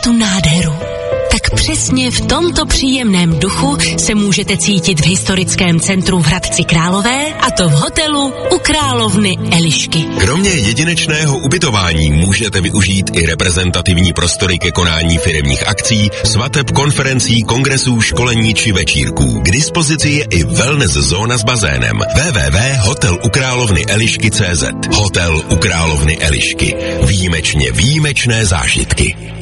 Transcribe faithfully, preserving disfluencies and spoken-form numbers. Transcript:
tu nádheru. Tak přesně v tomto příjemném duchu se můžete cítit v historickém centru v Hradci Králové, a to v hotelu u královny Elišky. Kromě jedinečného ubytování můžete využít i reprezentativní prostory ke konání firemních akcí, svateb, konferencí, kongresů, školení či večírků. K dispozici je i wellness zóna s bazénem. w w w tečka hotel u královny Elišky tečka cé zet. Hotel u královny Elišky. Výjimečně výjimečné zážitky.